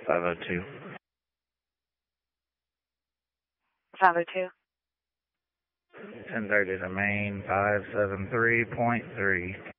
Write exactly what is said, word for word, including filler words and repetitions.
five oh two. five oh two. ten thirty to main, five seven three point three.